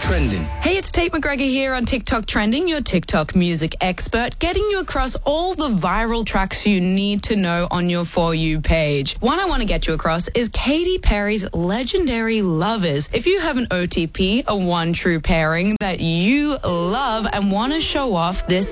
Trending. Hey, it's Tate McGregor here on TikTok Trending, your TikTok music expert, getting you across all the viral tracks you need to know on your For You page. One I want to get you across is Katy Perry's legendary Lovers. If you have an OTP, a one true pairing that you love and want to show off, this